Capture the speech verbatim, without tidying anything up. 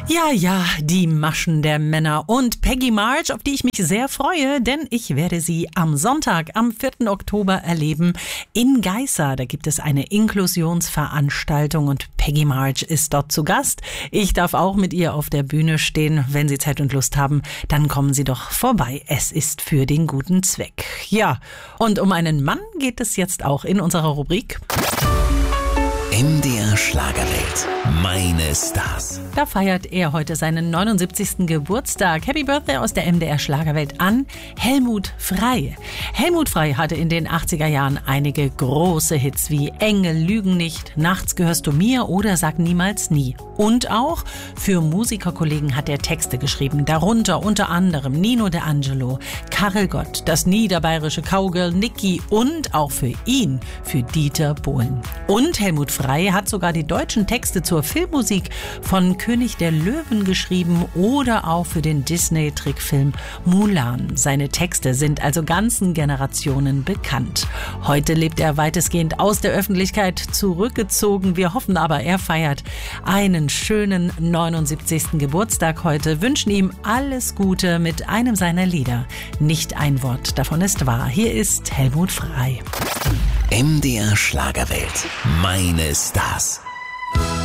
Ja, ja, die Maschen der Männer und Peggy March, auf die ich mich sehr freue, denn ich werde sie am Sonntag, am vierten Oktober erleben in Geisa. Da gibt es eine Inklusionsveranstaltung und Peggy March ist dort zu Gast. Ich darf auch mit ihr auf der Bühne stehen. Wenn Sie Zeit und Lust haben, dann kommen Sie doch vorbei. Es ist für den guten Zweck. Ja, und um einen Mann geht es jetzt auch in unserer Rubrik M D R Schlagerwelt. Meine Stars. Da feiert er heute seinen neunundsiebzigsten Geburtstag. Happy Birthday aus der M D R Schlagerwelt an Helmut Frey. Helmut Frey hatte in den achtziger Jahren einige große Hits wie Engel lügen nicht, Nachts gehörst du mir oder Sag niemals nie. Und auch für Musikerkollegen hat er Texte geschrieben, darunter unter anderem Nino De Angelo, Karel Gott, das niederbayerische Cowgirl Niki und auch für ihn, für Dieter Bohlen. Und Helmut Frey hat sogar die deutschen Texte zur Filmmusik von König der Löwen geschrieben oder auch für den Disney-Trickfilm Mulan. Seine Texte sind also ganzen Generationen bekannt. Heute lebt er weitestgehend aus der Öffentlichkeit zurückgezogen. Wir hoffen aber, er feiert einen schönen neunundsiebzigsten Geburtstag heute, wünschen ihm alles Gute mit einem seiner Lieder. Nicht ein Wort davon ist wahr. Hier ist Helmut Frey. M D R Schlagerwelt. Meine Stars.